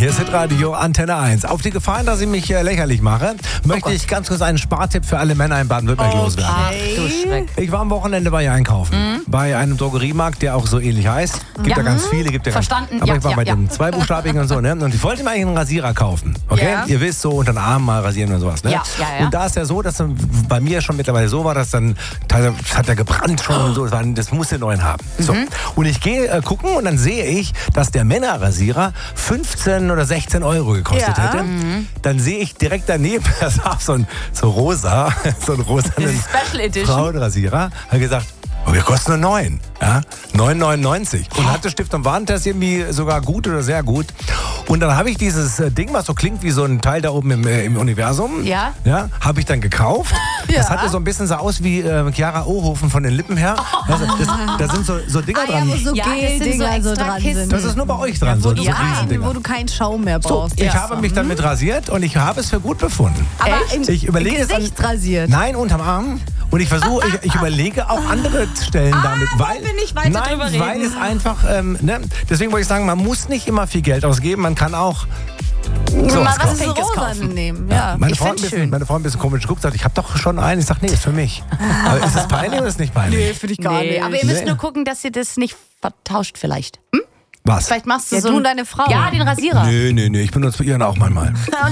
Hier ist Hitradio Antenne 1. Auf die Gefahr, dass ich mich lächerlich mache, möchte ich ganz kurz einen Spartipp für alle Männer in Baden-Württemberg loswerden. Ach du Schreck. Ich war am Wochenende bei einkaufen. Bei einem Drogeriemarkt, der auch so ähnlich heißt. Gibt ja ganz viele. Gibt ja Verstanden. Aber Ja, ich war ja, bei ja. den zweibuchstabigen und so. Ne? Und ich wollte mir eigentlich einen Rasierer kaufen. Okay? Ja. Ihr wisst, so unter den Armen mal rasieren und sowas. Ne? Ja. Und da ist ja so, dass dann bei mir schon mittlerweile so war, dass dann teilweise hat er gebrannt schon und so. Das muss den neuen haben. So. Und ich gehe gucken und dann sehe ich, dass der Männerrasierer 15 oder 16 Euro gekostet Ja. hätte. Dann sehe ich direkt daneben, das war so ein rosanen Special Edition. Frauenrasierer. Hat gesagt, oh, wir kosten nur 9. Ja? 9,99. Und hatte Stift- und Warentest irgendwie sogar gut oder sehr gut. Und dann habe ich dieses Ding, was so klingt wie so ein Teil da oben im Universum. Ja. Habe ich dann gekauft. Ja. Das hatte so ein bisschen so aus wie Chiara Ohofen von den Lippen her. Also da sind so Dinger Ja, dran. wo so Ja, das sind Gel-Dinger so so extra dran Kissen. sind. Das ist nur bei euch dran, so Ja. Riesendinger. Wo du keinen Schaum mehr So, brauchst. ich habe mich damit rasiert und ich habe es für gut befunden. Aber Ich überlege im es an- Gesicht rasiert. Nein, unterm Arm. Und ich versuche, ich überlege auch andere Stellen damit, weil wollen wir nicht weiter drüber reden? weil es einfach, deswegen wollte ich sagen, man muss nicht immer viel Geld ausgeben, man kann auch sowas Mal was kaufen. So Pinkes rosa kaufen. nehmen, ja. Meine ich Frau, find's schön. meine Frau ein bisschen komisch geguckt, sagt, ich habe doch schon einen. Ich sage, nee, ist für mich. Aber ist das peinlich oder ist nicht peinlich? finde ich Nee, aber ihr müsst Nee. nur gucken, dass ihr das nicht vertauscht vielleicht. Was? Vielleicht machst du Ja, so du ein- und deine Frau. Ja, den Rasierer. Nee, ich benutze für ihren auch manchmal.